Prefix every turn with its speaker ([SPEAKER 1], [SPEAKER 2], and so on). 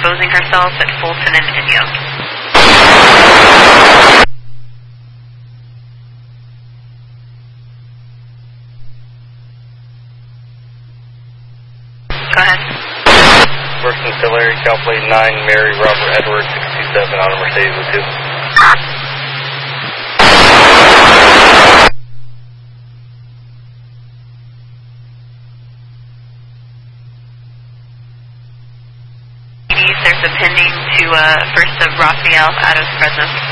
[SPEAKER 1] exposing herself at Fulton and Inyo. Go ahead.
[SPEAKER 2] First and Larry, Calplate 9, Mary, Robert, Edward, 627 on a Mercedes with 2.
[SPEAKER 1] There's a pending to first of Raphael out of Fresno.